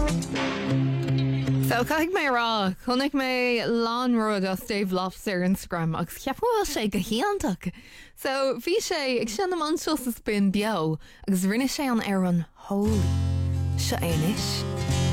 So caig mé rá chunig mé lán ruúd as Dave Lobster Instagram agus ceaphfuil sé go hiantach. So bhí sé ag sin am anseo sa spin bio agus rinne sé an ar an holy se éis.